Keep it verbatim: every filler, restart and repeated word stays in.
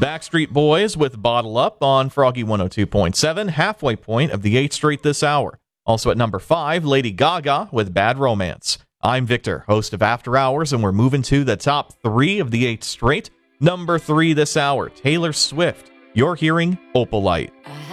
Backstreet Boys with Bottle Up on Froggy one oh two point seven, halfway point of the eighth Straight this hour. Also at number five, Lady Gaga with Bad Romance. I'm Victor, host of After Hours, and we're moving to the top three of the eighth Straight. Number three this hour, Taylor Swift. You're hearing Opalite.